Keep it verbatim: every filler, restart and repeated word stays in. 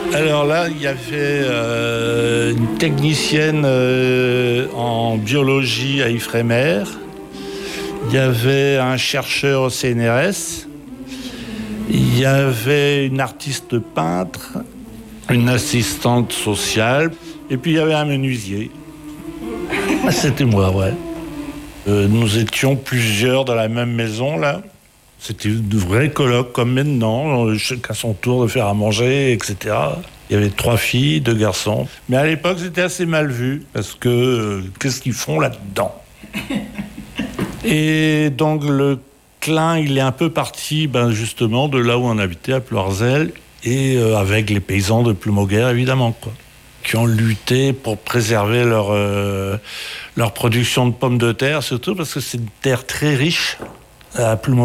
Alors là, il y avait euh, une technicienne euh, en biologie à Ifremer. Il y avait un chercheur au C N R S. Il y avait une artiste peintre, une assistante sociale. Et puis il y avait un menuisier. C'était moi, ouais. Euh, nous étions plusieurs dans la même maison, là. C'était de vrais colocs comme maintenant, chacun son tour de faire à manger, et cetera. Il y avait trois filles, deux garçons. Mais à l'époque, c'était assez mal vu, parce que euh, qu'est-ce qu'ils font là-dedans? Et donc le Klein, il est un peu parti, ben, justement, de là où on habitait, à Ploirzel, et euh, avec les paysans de Plomoguer, évidemment, quoi, qui ont lutté pour préserver leur, euh, leur production de pommes de terre, surtout parce que c'est une terre très riche à Plomoguer.